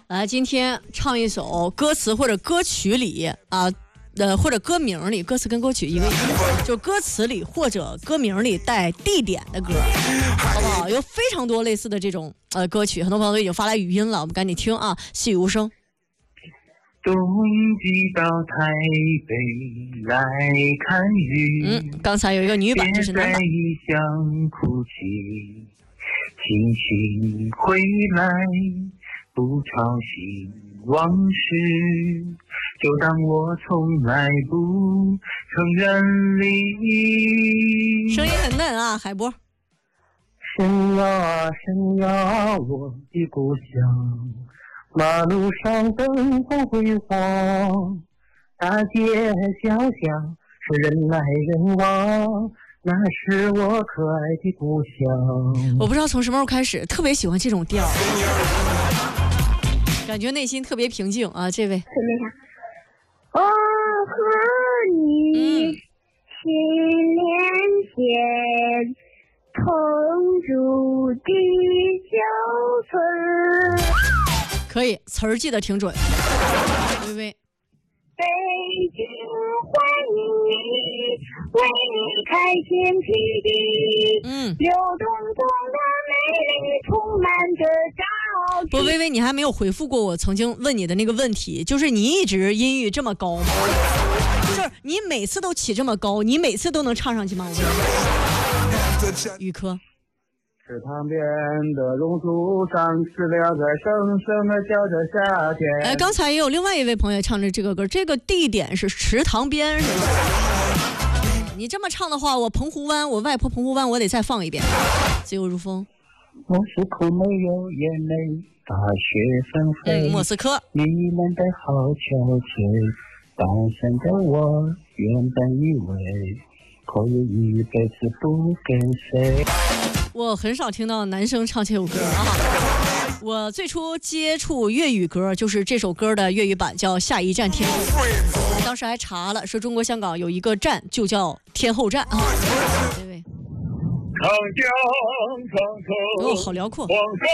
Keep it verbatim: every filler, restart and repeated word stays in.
来，今天唱一首歌词或者歌曲里啊，呃，或者歌名里，歌词跟歌曲一个意思，就歌词里或者歌名里带地点的歌，好不好？有非常多类似的这种呃歌曲，很多朋友都已经发来语音了，我们赶紧听啊，细雨无声。 冬季到台北来看雨， 嗯，刚才有一个女版，这是男版。 异乡哭泣，轻轻回来，不吵醒往事，就当我从来不曾远离。 声音很嫩啊，海波。 深呀深呀，我的故乡。马路上灯火辉煌，大街小巷是人来人往，那是我可爱的故乡。 我不知道从什么时候开始特别喜欢这种调，感觉内心特别平静啊。这位准备上，我和你心连线，同住地球村。 可以，词儿记得挺准。微微， 北京欢迎你，为你开天辟地， 嗯， 流动中的美丽充满着朝气。 不，微微，你还没有回复过我曾经问你的那个问题，就是你一直音域这么高吗？就是你每次都起这么高，你每次都能唱上去吗？我语科。 池塘边的榕树上，知了在声声的叫着夏天。 哎，刚才也有另外一位朋友唱着这个歌，这个地点是池塘边，是吧？你这么唱的话，我澎湖湾，我外婆澎湖湾，我得再放一遍。自由如风。 莫斯科没有眼泪，大雪纷飞。 嗯，莫斯科。 你们的好憔悴，单身的我原本以为可以一辈子不跟谁。 我很少听到男生唱这首歌啊。我最初接触粤语歌就是这首歌的粤语版，叫《下一站天后》。当时还查了，说中国香港有一个站就叫天后站啊。这位， 长江长城， 哦，好辽阔。